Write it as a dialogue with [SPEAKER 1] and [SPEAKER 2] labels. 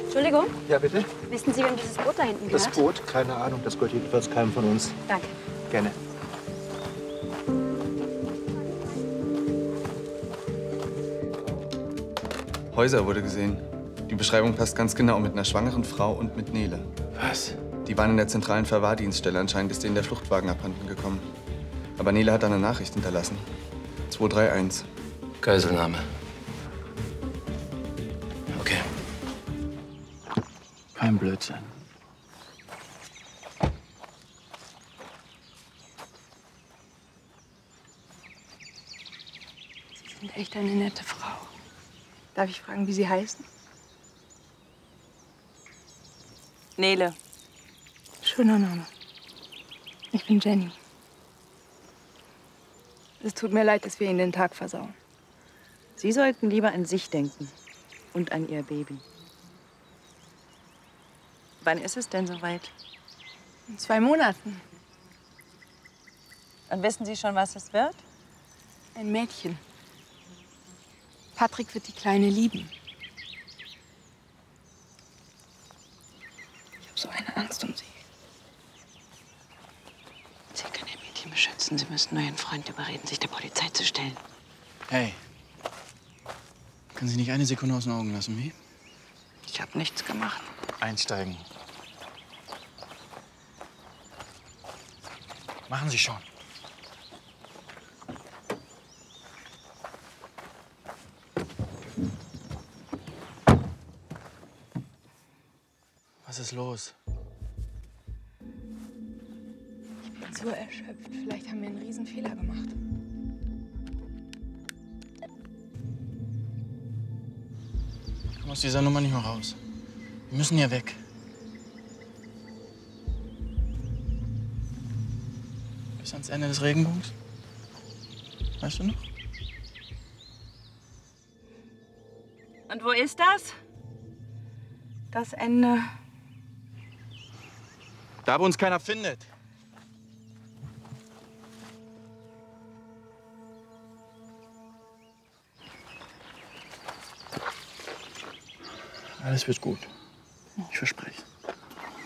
[SPEAKER 1] Entschuldigung,
[SPEAKER 2] Ja, bitte?
[SPEAKER 1] wissen Sie, wem dieses Boot da hinten gehört?
[SPEAKER 2] Das Boot? Keine Ahnung. Das gehört jedenfalls keinem von uns.
[SPEAKER 1] Danke.
[SPEAKER 2] Gerne.
[SPEAKER 3] Häuser wurde gesehen. Die Beschreibung passt ganz genau mit einer schwangeren Frau und mit Nele.
[SPEAKER 2] Was?
[SPEAKER 3] Die waren in der zentralen Verwahrdienststelle. Anscheinend ist denen der Fluchtwagen abhanden gekommen. Aber Nele hat eine Nachricht hinterlassen. 231.
[SPEAKER 4] Geiselnahme. Okay.
[SPEAKER 2] Kein Blödsinn.
[SPEAKER 5] Sie sind echt eine nette Frau. Darf ich fragen, wie Sie heißen?
[SPEAKER 6] Nele.
[SPEAKER 5] Schöner Name. Ich bin Jenny. Es tut mir leid, dass wir Ihnen den Tag versauen.
[SPEAKER 6] Sie sollten lieber an sich denken und an Ihr Baby. Wann ist es denn soweit?
[SPEAKER 5] In 2 Monaten.
[SPEAKER 6] Und wissen Sie schon, was es wird?
[SPEAKER 5] Ein Mädchen. Patrick wird die Kleine lieben. Ich habe so eine Angst um sie.
[SPEAKER 7] Sie können Ihr Mädchen beschützen. Sie müssen nur Ihren Freund überreden, sich der Polizei zu stellen.
[SPEAKER 4] Hey. Können Sie nicht eine Sekunde aus den Augen lassen, wie?
[SPEAKER 7] Ich habe nichts gemacht.
[SPEAKER 4] Einsteigen. Machen Sie schon. Was ist los?
[SPEAKER 5] Ich bin so erschöpft. Vielleicht haben wir einen Riesenfehler gemacht.
[SPEAKER 4] Komm aus dieser Nummer nicht mehr raus. Wir müssen hier weg. Bis ans Ende des Regenbogens? Weißt du noch?
[SPEAKER 6] Und wo ist das? Das Ende.
[SPEAKER 4] Da, wo uns keiner findet. Alles wird gut. Ich verspreche.